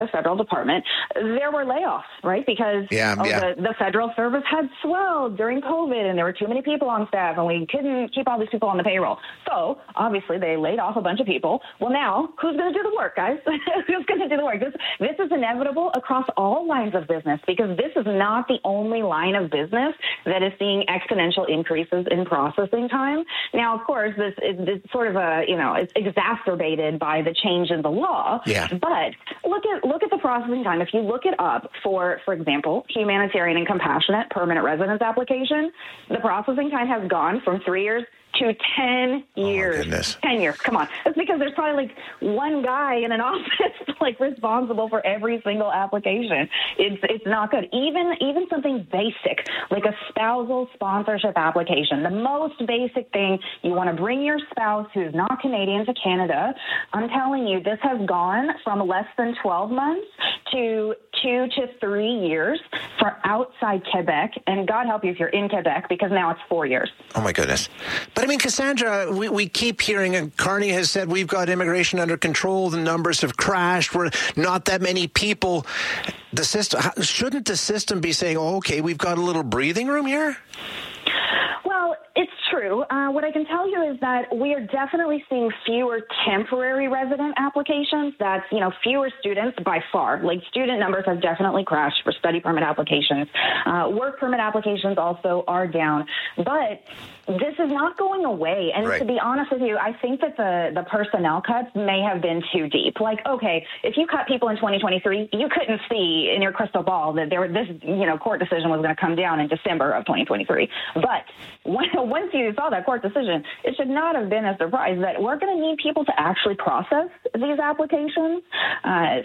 the federal department, there were layoffs, right? Because the federal service had swelled during COVID and there were too many people on staff and we couldn't keep all these people on the payroll. So obviously they laid off a bunch of people. Well, now who's going to do the work, guys? Who's going to do the work? This is inevitable across all lines of business because this is not the only line of business that is seeing exponential increases in processing time. Now, of course, this is sort of it's exacerbated by the change in the law. Yeah. But look at the processing time. If you look it up for example, humanitarian and compassionate permanent residence application, the processing time has gone from 3 years to 10 years. Oh, my goodness. 10 years. Come on. It's because there's probably like one guy in an office like responsible for every single application. It's not good. Even something basic like a spousal sponsorship application, the most basic thing, you want to bring your spouse who's not Canadian to Canada. I'm telling you, this has gone from less than 12 months to 2 to 3 years for outside Quebec. And God help you if you're in Quebec because now it's 4 years. Oh, my goodness. But I mean, Cassandra, we keep hearing, and Carney has said we've got immigration under control. The numbers have crashed. We're not that many people. Shouldn't the system be saying, oh, okay, we've got a little breathing room here? Well, it's true. What I can tell you is that we are definitely seeing fewer temporary resident applications. That's, fewer students by far. Like student numbers have definitely crashed for study permit applications. Work permit applications also are down. But this is not going away. And to be honest with you, I think that the personnel cuts may have been too deep. Like, okay, if you cut people in 2023, you couldn't see in your crystal ball that this court decision was going to come down in December of 2023. But once you saw that court decision, it should not have been a surprise that we're going to need people to actually process these applications. I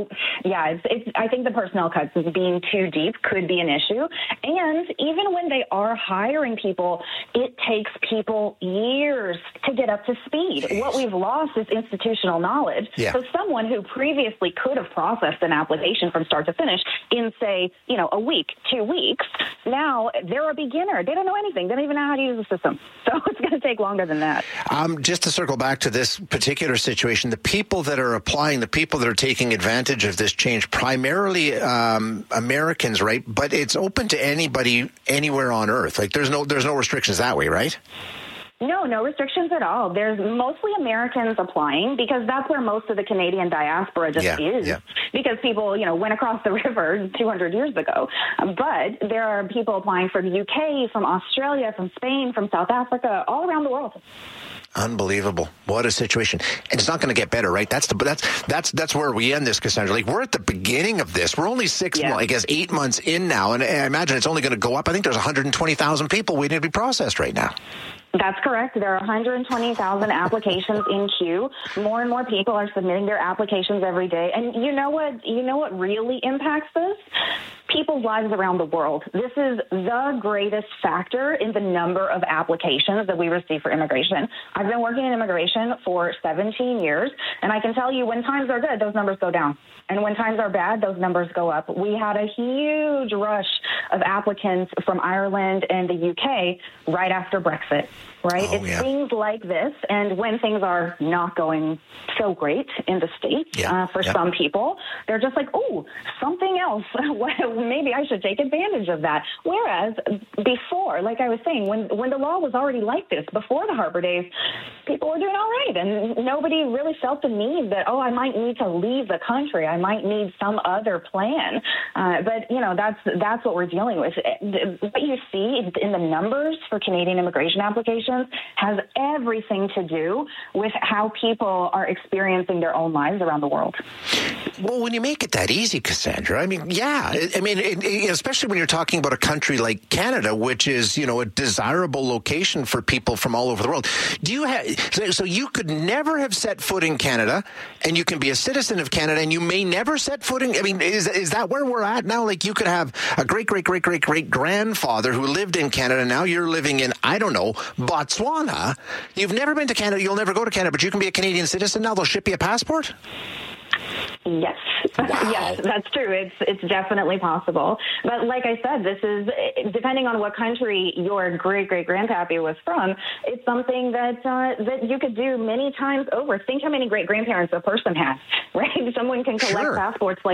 think the personnel cuts being too deep could be an issue. And even when they are hiring people, it takes people years to get up to speed. Jeez. What we've lost is institutional knowledge. Yeah. So someone who previously could have processed an application from start to finish in, say, a week, 2 weeks, now they're a beginner. They don't know anything. They don't even know how to use the system. So it's going to take longer than that. Just to circle back to this particular situation, the people that are applying, the people that are taking advantage of this change, primarily Americans, right? But it's open to anybody anywhere on Earth. Like there's no restrictions that way, right? No restrictions at all. There's mostly Americans applying because that's where most of the Canadian diaspora is. Yeah. Because people, went across the river 200 years ago. But there are people applying from the UK, from Australia, from Spain, from South Africa, all around the world. Unbelievable. What a situation. And it's not going to get better, right? That's where we end this, Cassandra. Like we're at the beginning of this. We're only 8 months in now. And I imagine it's only going to go up. I think there's 120,000 people waiting to be processed right now. That's correct. There are 120,000 applications in queue. More and more people are submitting their applications every day. And you know what really impacts this? People's lives around the world. This is the greatest factor in the number of applications that we receive for immigration. I've been working in immigration for 17 years, and I can tell you when times are good, those numbers go down. And when times are bad, those numbers go up. We had a huge rush of applicants from Ireland and the UK right after Brexit. Right? It's things like this. And when things are not going so great in the States, for some people, they're just like, oh, something else. Maybe I should take advantage of that. Whereas before, like I was saying, when the law was already like this, before the Harper days, people were doing all right. And nobody really felt the need that, I might need to leave the country. I might need some other plan. But, that's what we're dealing with. What you see in the numbers for Canadian immigration applications has everything to do with how people are experiencing their own lives around the world. Well, when you make it that easy, Cassandra, especially when you're talking about a country like Canada, which is, a desirable location for people from all over the world. So you could never have set foot in Canada, and you can be a citizen of Canada, and you may never set foot in. Is that where we're at now? Like you could have a great grandfather who lived in Canada. Now you're living in, I don't know, Botswana. You've never been to Canada. You'll never go to Canada, but you can be a Canadian citizen now. They'll ship you a passport. Yes. Wow. Yes, that's true. It's definitely possible. But like I said, this is, depending on what country your great-great-grandpappy was from, it's something that you could do many times over. Think how many great-grandparents a person has, right? Someone can collect passports like